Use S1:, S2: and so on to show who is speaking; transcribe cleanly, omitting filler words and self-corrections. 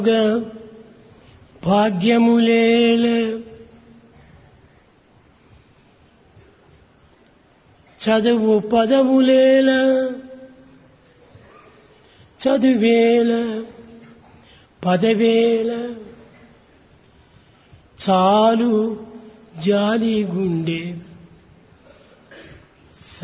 S1: భాగ్యములేల చదువు పదములేల చదువేల పదవేల చాలు జాలి గుండె